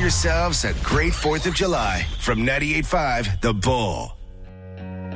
yourselves a great 4th of July from 98.5 The Bull.